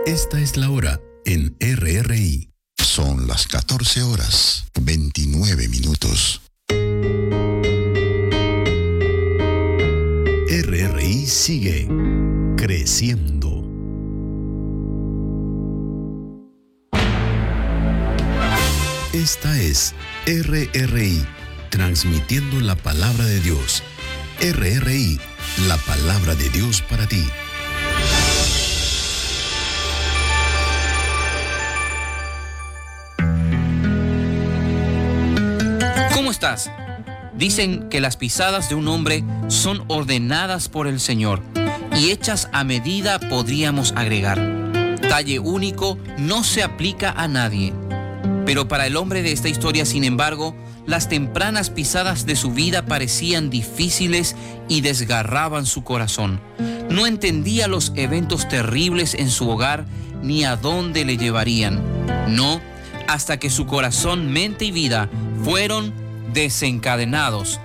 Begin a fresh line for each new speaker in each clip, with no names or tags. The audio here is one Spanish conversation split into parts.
Esta es la hora en RRI.
Son las 14 horas, 29 minutos.
RRI sigue creciendo. Esta es RRI, transmitiendo la palabra de Dios. RRI, la palabra de Dios para ti.
¿Cómo estás? Dicen que las pisadas de un hombre son ordenadas por el Señor y hechas a medida, podríamos agregar. Talle único no se aplica a nadie. Pero para el hombre de esta historia, sin embargo, las tempranas pisadas de su vida parecían difíciles y desgarraban su corazón. No entendía los eventos terribles en su hogar ni a dónde le llevarían. No, hasta que su corazón, mente y vida fueron desencadenados.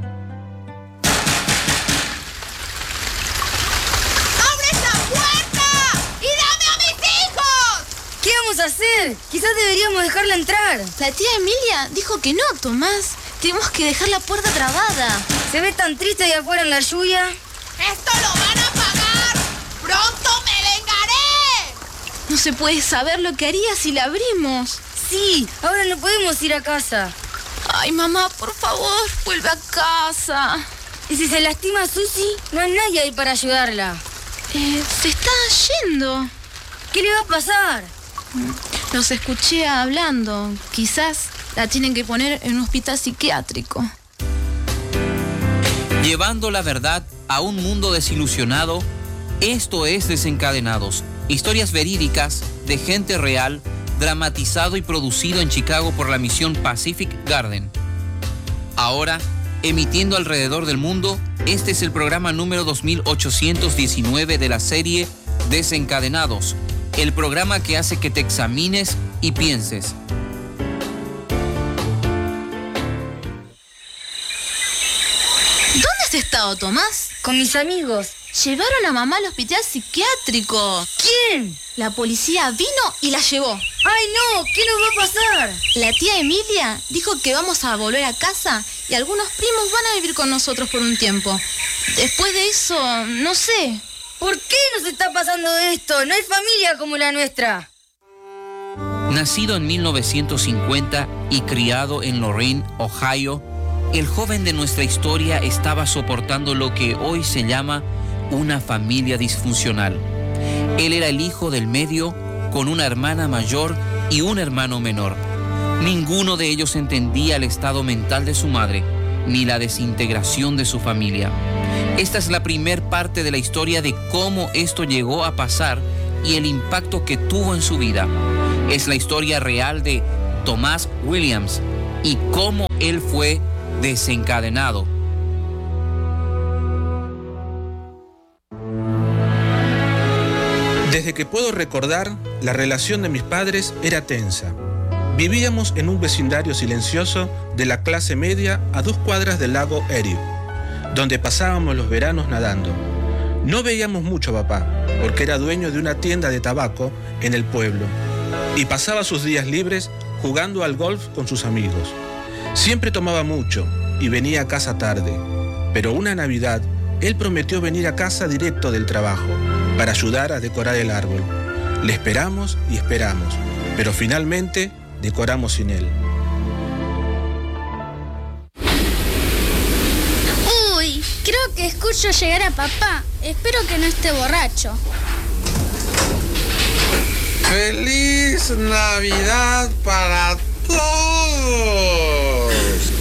¡Abre esa puerta! ¡Y dame a mis hijos!
¿Qué vamos a hacer? Quizás deberíamos dejarla entrar.
La tía Emilia dijo que no, Tomás. Tenemos que dejar la puerta trabada.
Se ve tan triste ahí afuera en la lluvia.
¡Esto lo van a pagar! ¡Pronto me vengaré! No se puede saber lo que haría si la abrimos.
Sí, ahora no podemos ir a casa.
Ay, mamá, por favor, vuelve a casa.
¿Y si se lastima Susi? No hay nadie ahí para ayudarla.
Se está yendo.
¿Qué le va a pasar?
Los escuché hablando. Quizás la tienen que poner en un hospital psiquiátrico.
Llevando la verdad a un mundo desilusionado, esto es Desencadenados. Historias verídicas de gente real, dramatizado y producido en Chicago por la misión Pacific Garden. Ahora, emitiendo alrededor del mundo, este es el programa número 2819 de la serie Desencadenados, el programa que hace que te examines y pienses.
¿Dónde has estado, Tomás?
Con mis amigos.
Llevaron a mamá al hospital psiquiátrico.
¿Quién?
La policía vino y la llevó.
¡Ay, no! ¿Qué nos va a pasar?
La tía Emilia dijo que vamos a volver a casa y algunos primos van a vivir con nosotros por un tiempo. Después de eso, no sé.
¿Por qué nos está pasando esto? No hay familia como la nuestra.
Nacido en 1950 y criado en Lorraine, Ohio, el joven de nuestra historia estaba soportando lo que hoy se llama una familia disfuncional. Él era el hijo del medio, con una hermana mayor y un hermano menor. Ninguno de ellos entendía el estado mental de su madre, ni la desintegración de su familia. Esta es la primer parte de la historia de cómo esto llegó a pasar y el impacto que tuvo en su vida. Es la historia real de Tomás Williams y cómo él fue desencadenado.
Desde que puedo recordar, la relación de mis padres era tensa. Vivíamos en un vecindario silencioso de la clase media a 2 cuadras del lago Erie, donde pasábamos los veranos nadando. No veíamos mucho a papá, porque era dueño de una tienda de tabaco en el pueblo, y pasaba sus días libres jugando al golf con sus amigos. Siempre tomaba mucho y venía a casa tarde, pero una Navidad él prometió venir a casa directo del trabajo para ayudar a decorar el árbol. Le esperamos y esperamos, pero finalmente decoramos sin él.
Uy, creo que escucho llegar a papá. Espero que no esté borracho.
¡Feliz Navidad para todos!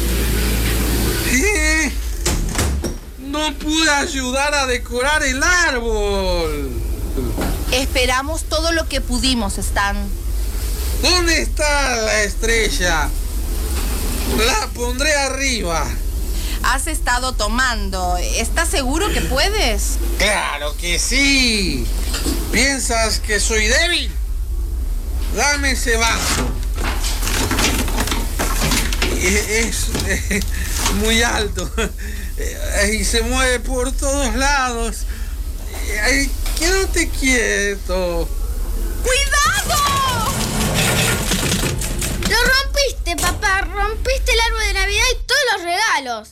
No pude ayudar a decorar el árbol.
Esperamos todo lo que pudimos, Stan.
¿Dónde está la estrella? La pondré arriba.
Has estado tomando. ¿Estás seguro que puedes?
¡Claro que sí! ¿Piensas que soy débil? Dame ese vaso. Es muy alto y se mueve por todos lados. Quédate quieto.
¡Lago! Lo rompiste, papá. Rompiste el árbol de Navidad y todos los regalos.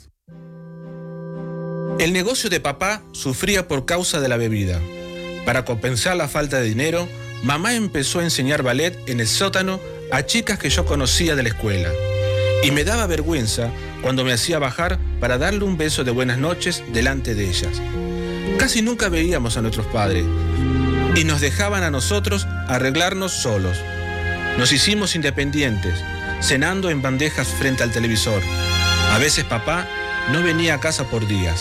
El negocio de papá sufría por causa de la bebida. Para compensar la falta de dinero, mamá empezó a enseñar ballet en el sótano a chicas que yo conocía de la escuela. Y me daba vergüenza cuando me hacía bajar para darle un beso de buenas noches delante de ellas. Casi nunca veíamos a nuestros padres y nos dejaban a nosotros arreglarnos solos. Nos hicimos independientes, cenando en bandejas frente al televisor. A veces papá no venía a casa por días.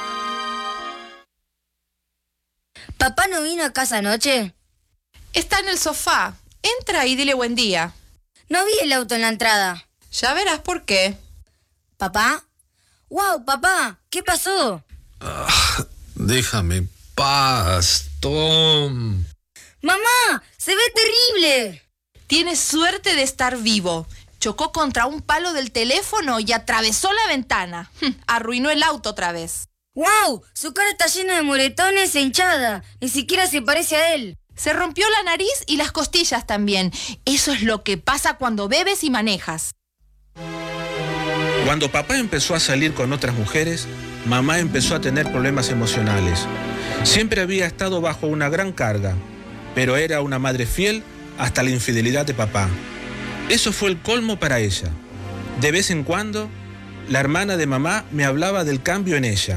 ¿Papá no vino a casa anoche?
Está en el sofá. Entra y dile buen día.
No vi el auto en la entrada.
Ya verás por qué.
¿Papá? ¡Wow, papá! ¿Qué pasó?
Déjame paz, Tom.
¡Mamá! ¡Se ve terrible!
Tienes suerte de estar vivo. Chocó contra un palo del teléfono y atravesó la ventana. Arruinó el auto otra vez.
¡Wow! Su cara está llena de moretones e hinchada. Ni siquiera se parece a él.
Se rompió la nariz y las costillas también. Eso es lo que pasa cuando bebes y manejas.
Cuando papá empezó a salir con otras mujeres, mamá empezó a tener problemas emocionales. Siempre había estado bajo una gran carga, pero era una madre fiel hasta la infidelidad de papá. Eso fue el colmo para ella. De vez en cuando, la hermana de mamá me hablaba del cambio en ella.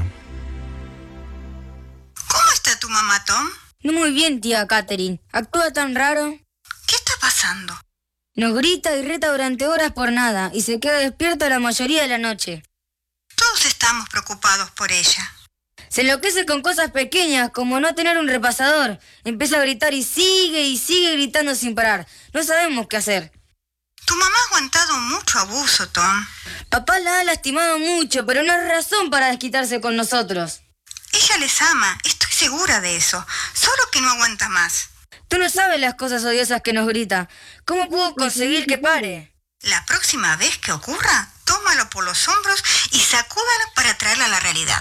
¿Cómo está tu mamá, Tom?
No muy bien, tía Catherine. Actúa tan raro.
¿Qué está pasando?
Nos grita y reta durante horas por nada y se queda despierta la mayoría de la noche.
Todos estamos preocupados por ella.
Se enloquece con cosas pequeñas, como no tener un repasador. Empieza a gritar y sigue gritando sin parar. No sabemos qué hacer.
Tu mamá ha aguantado mucho abuso, Tom.
Papá la ha lastimado mucho, pero no es razón para desquitarse con nosotros.
Ella les ama, estoy segura de eso. Solo que no aguanta más.
Tú no sabes las cosas odiosas que nos grita. ¿Cómo puedo conseguir que pare?
La próxima vez que ocurra, tómalo por los hombros y sacúdala para traerla a la realidad.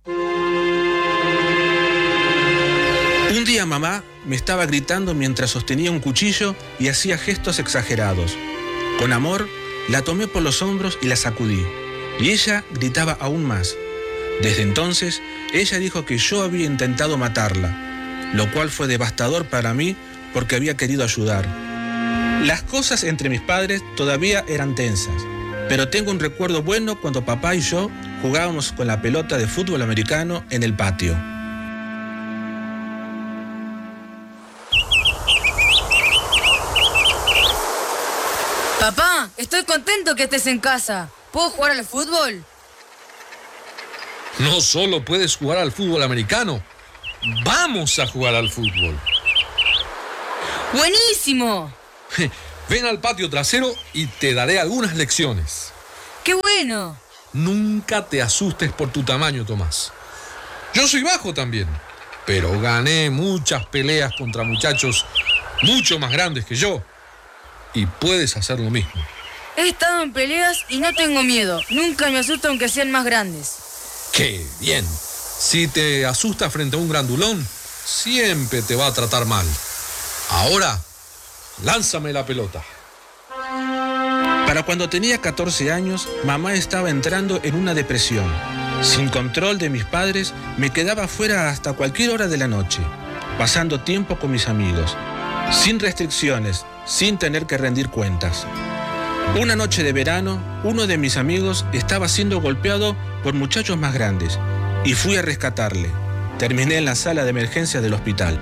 Un día mamá me estaba gritando mientras sostenía un cuchillo y hacía gestos exagerados. Con amor, la tomé por los hombros y la sacudí. Y ella gritaba aún más. Desde entonces, ella dijo que yo había intentado matarla, lo cual fue devastador para mí porque había querido ayudar. Las cosas entre mis padres todavía eran tensas, pero tengo un recuerdo bueno cuando papá y yo jugábamos con la pelota de fútbol americano en el patio.
Papá, estoy contento que estés en casa. ¿Puedo jugar al fútbol?
No solo puedes jugar al fútbol americano, vamos a jugar al fútbol.
¡Buenísimo!
Ven al patio trasero y te daré algunas lecciones.
¡Qué bueno!
Nunca te asustes por tu tamaño, Tomás. Yo soy bajo también, pero gané muchas peleas contra muchachos mucho más grandes que yo. Y puedes hacer lo mismo.
He estado en peleas y no tengo miedo. Nunca me asusto aunque sean más grandes.
¡Qué bien! Si te asustas frente a un grandulón, siempre te va a tratar mal. Ahora, lánzame la pelota.
Para cuando tenía 14 años, mamá estaba entrando en una depresión. Sin control de mis padres, me quedaba fuera hasta cualquier hora de la noche, pasando tiempo con mis amigos, sin restricciones, sin tener que rendir cuentas. Una noche de verano, uno de mis amigos estaba siendo golpeado por muchachos más grandes y fui a rescatarle. Terminé en la sala de emergencia del hospital.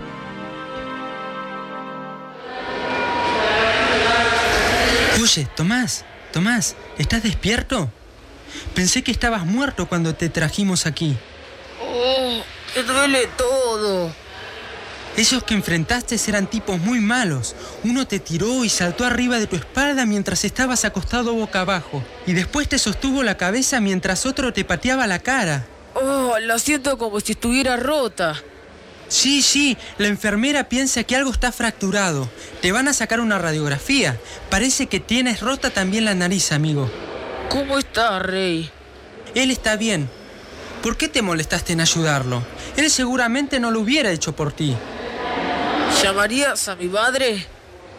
Oye, Tomás, ¿estás despierto? Pensé que estabas muerto cuando te trajimos aquí.
¡Oh, me duele todo!
Esos que enfrentaste eran tipos muy malos. Uno te tiró y saltó arriba de tu espalda mientras estabas acostado boca abajo. Y después te sostuvo la cabeza mientras otro te pateaba la cara.
¡Oh, la siento como si estuviera rota!
Sí, la enfermera piensa que algo está fracturado. Te van a sacar una radiografía. Parece que tienes rota también la nariz, amigo.
¿Cómo está, Rey?
Él está bien. ¿Por qué te molestaste en ayudarlo? Él seguramente no lo hubiera hecho por ti.
¿Llamarías a mi madre?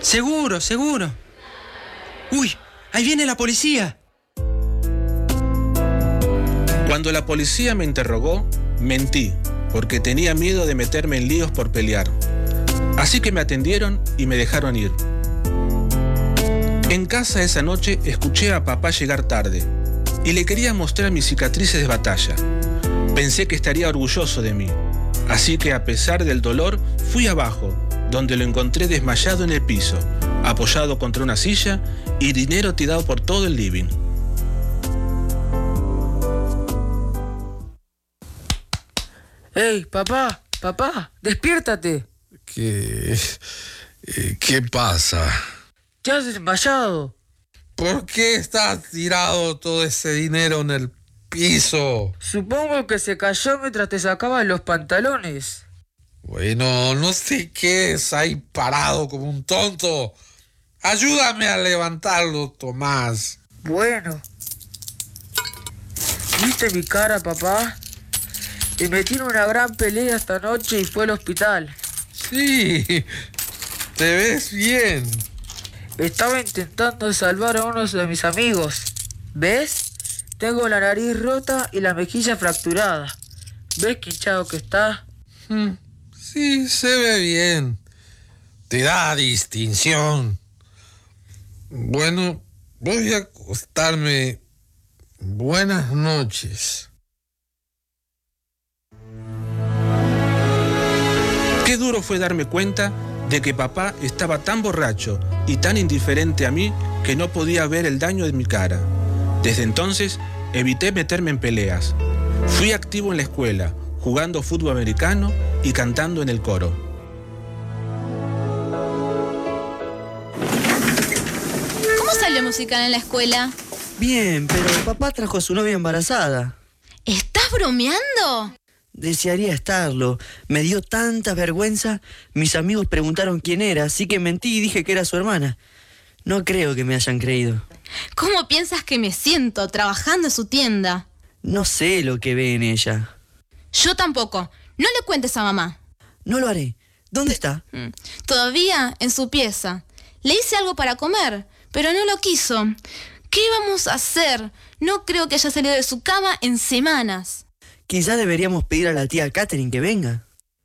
Seguro, seguro. ¡Uy! ¡Ahí viene la policía!
Cuando la policía me interrogó, mentí, porque tenía miedo de meterme en líos por pelear. Así que me atendieron y me dejaron ir. En casa esa noche escuché a papá llegar tarde y le quería mostrar mis cicatrices de batalla. Pensé que estaría orgulloso de mí, así que a pesar del dolor fui abajo, donde lo encontré desmayado en el piso, apoyado contra una silla y dinero tirado por todo el living.
¡Ey, papá! ¡Despiértate!
¿Qué pasa?
¿Te has desmayado?
¿Por qué está tirado todo ese dinero en el piso?
Supongo que se cayó mientras te sacaban los pantalones.
Bueno, no sé qué es ahí parado como un tonto. Ayúdame a levantarlo, Tomás.
Bueno. ¿Viste mi cara, papá? Me metí en una gran pelea esta noche y fue al hospital.
Sí, te ves bien.
Estaba intentando salvar a uno de mis amigos. ¿Ves? Tengo la nariz rota y la mejilla fracturada. ¿Ves qué hinchado que está?
Sí, se ve bien. Te da distinción. Bueno, voy a acostarme. Buenas noches.
Qué duro fue darme cuenta de que papá estaba tan borracho y tan indiferente a mí que no podía ver el daño de mi cara. Desde entonces evité meterme en peleas. Fui activo en la escuela, jugando fútbol americano y cantando en el coro.
¿Cómo salió musical en la escuela?
Bien, pero papá trajo a su novia embarazada.
¿Estás bromeando?
Desearía estarlo. Me dio tanta vergüenza. Mis amigos preguntaron quién era, así que mentí y dije que era su hermana. No creo que me hayan creído.
¿Cómo piensas que me siento trabajando en su tienda?
No sé lo que ve en ella.
Yo tampoco. No le cuentes a mamá.
No lo haré. ¿Dónde está?
Todavía en su pieza. Le hice algo para comer, pero no lo quiso. ¿Qué íbamos a hacer? No creo que haya salido de su cama en semanas.
Quizás deberíamos pedir a la tía Catherine que venga.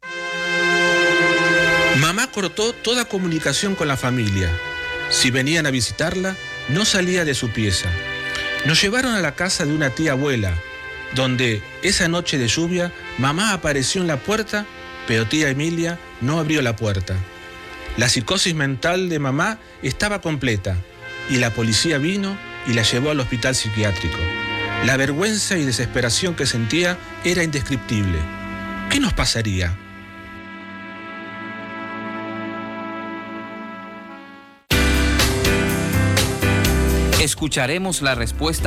Mamá cortó toda comunicación con la familia. Si venían a visitarla, no salía de su pieza. Nos llevaron a la casa de una tía abuela, donde esa noche de lluvia, mamá apareció en la puerta, pero tía Emilia no abrió la puerta. La psicosis mental de mamá estaba completa, y la policía vino y la llevó al hospital psiquiátrico. La vergüenza y desesperación que sentía era indescriptible. ¿Qué nos pasaría?
Escucharemos la respuesta